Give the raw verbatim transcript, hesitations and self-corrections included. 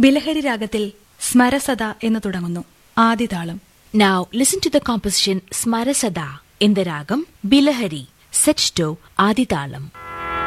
ബിലഹരി രാഗത്തിൽ സ്മരസദ എന്ന് തുടങ്ങുന്നു ആദിതാളം. Now listen to the composition Smarasada in the ragam Bilahari, set to Aditalam.